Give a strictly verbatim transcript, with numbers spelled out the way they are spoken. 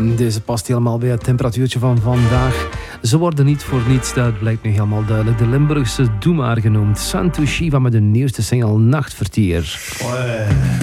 Deze past helemaal bij het temperatuurtje van vandaag. Ze worden niet voor niets, dat blijkt nu helemaal duidelijk. De Limburgse Doe maar genoemd. Santu Shiva met de nieuwste single Nachtvertier. Ouais.